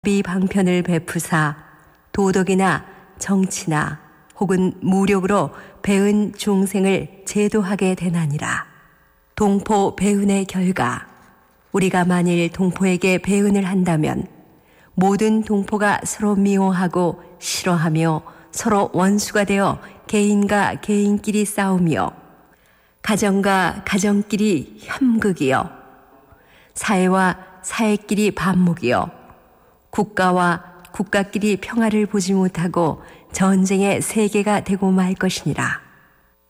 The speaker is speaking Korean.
비방편을 베푸사 도덕이나 정치나 혹은 무력으로 배은 중생을 제도하게 되나니라. 동포 배은의 결과, 우리가 만일 동포에게 배은을 한다면 모든 동포가 서로 미워하고 싫어하며 서로 원수가 되어 개인과 개인끼리 싸우며 가정과 가정끼리 협극이요 사회와 사회끼리 반목이요 국가와 국가끼리 평화를 보지 못하고 전쟁의 세계가 되고 말 것이니라.